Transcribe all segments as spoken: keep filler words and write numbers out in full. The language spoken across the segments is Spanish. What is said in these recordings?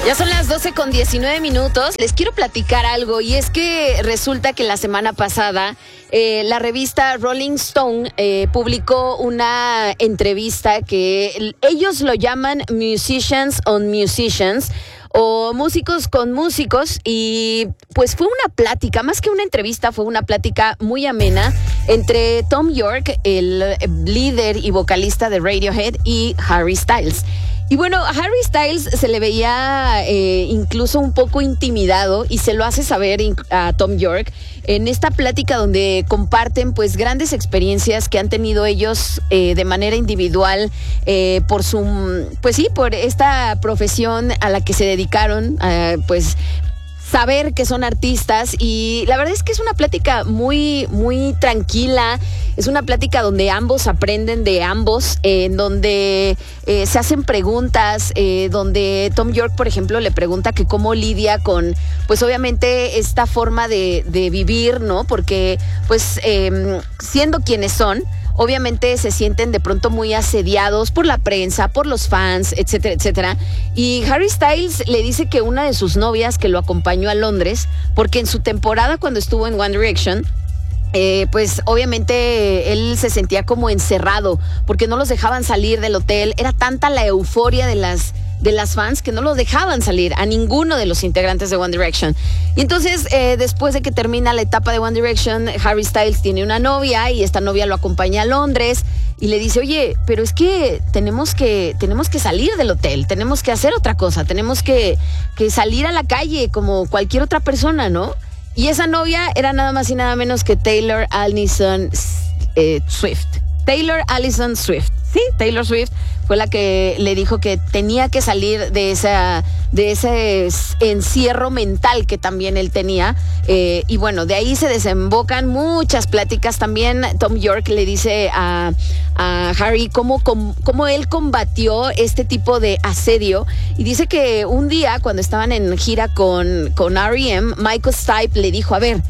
Ya son las doce con diecinueve minutos. Les quiero platicar algo y es que resulta que la semana pasada eh, la revista Rolling Stone eh, publicó una entrevista que ellos lo llaman Musicians on Musicians o músicos con músicos, y pues fue una plática, más que una entrevista, fue una plática muy amena entre Thom Yorke, el líder y vocalista de Radiohead, y Harry Styles. Y bueno, a Harry Styles se le veía eh, incluso un poco intimidado, y se lo hace saber a Thom Yorke en esta plática donde comparten pues grandes experiencias que han tenido ellos eh, de manera individual eh, por su, pues sí, por esta profesión a la que se dedicaron, eh, pues saber que son artistas. Y la verdad es que es una plática muy, muy tranquila. Es una plática donde ambos aprenden de ambos, eh, en donde eh, se hacen preguntas, eh, donde Thom Yorke, por ejemplo, le pregunta que cómo lidia con, pues obviamente, esta forma de, de vivir, ¿no? Porque, pues, eh, siendo quienes son, obviamente se sienten de pronto muy asediados por la prensa, por los fans, etcétera, etcétera. Y Harry Styles le dice que una de sus novias que lo acompañó a Londres, porque en su temporada cuando estuvo en One Direction, Eh, pues obviamente él se sentía como encerrado porque no los dejaban salir del hotel. Era tanta la euforia de las, de las fans que no los dejaban salir a ninguno de los integrantes de One Direction. Y entonces eh, después de que termina la etapa de One Direction, Harry Styles tiene una novia y esta novia lo acompaña a Londres y le dice: oye, pero es que tenemos que, tenemos que salir del hotel, tenemos que hacer otra cosa, tenemos que, que salir a la calle como cualquier otra persona, ¿no? Y esa novia era nada más y nada menos que Taylor Allison eh, Swift. Taylor Allison Swift. Sí, Taylor Swift fue la que le dijo que tenía que salir de esa, de ese encierro mental que también él tenía. Eh, y bueno, de ahí se desembocan muchas pláticas. También Thom Yorke le dice a, a Harry cómo, cómo, cómo él combatió este tipo de asedio. Y dice que un día, cuando estaban en gira con, con R E M, Michael Stipe le dijo: a ver,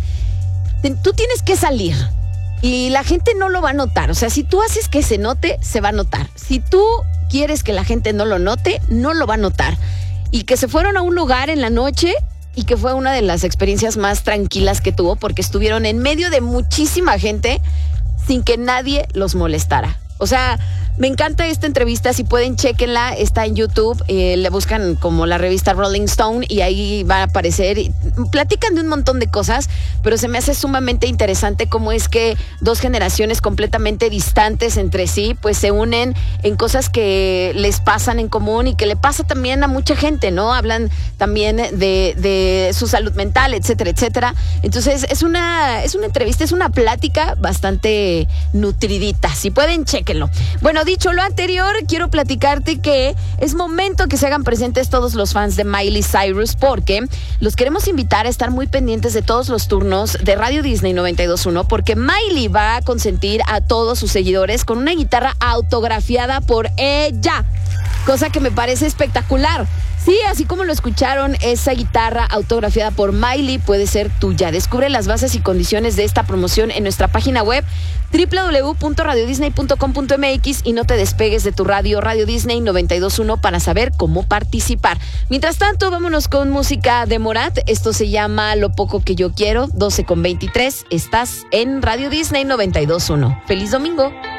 tú tienes que salir. Y la gente no lo va a notar. O sea, si tú haces que se note, se va a notar. Si tú quieres que la gente no lo note, no lo va a notar. Y que se fueron a un lugar en la noche y que fue una de las experiencias más tranquilas que tuvo, porque estuvieron en medio de muchísima gente sin que nadie los molestara. O sea, me encanta esta entrevista. Si pueden, chéquenla, está en YouTube, eh, le buscan como la revista Rolling Stone y ahí va a aparecer. Platican de un montón de cosas, pero se me hace sumamente interesante cómo es que dos generaciones completamente distantes entre sí, pues se unen en cosas que les pasan en común y que le pasa también a mucha gente, ¿no? Hablan también de, de su salud mental, etcétera, etcétera. Entonces es una, es una entrevista, es una plática bastante nutridita. Si pueden, chéquenlo. Bueno, dicho lo anterior, quiero platicarte que es momento que se hagan presentes todos los fans de Miley Cyrus, porque los queremos invitar a estar muy pendientes de todos los turnos de Radio Disney noventa y dos punto uno, porque Miley va a consentir a todos sus seguidores con una guitarra autografiada por ella, cosa que me parece espectacular. Sí, así como lo escucharon, esa guitarra autografiada por Miley puede ser tuya. Descubre las bases y condiciones de esta promoción en nuestra página web doble u doble u doble u punto radio disney punto com punto m x y no te despegues de tu radio, Radio Disney noventa y dos punto uno, para saber cómo participar. Mientras tanto, vámonos con música de Morat. Esto se llama Lo Poco Que Yo Quiero. Doce con veintitrés. Estás en Radio Disney noventa y dos punto uno. ¡Feliz domingo!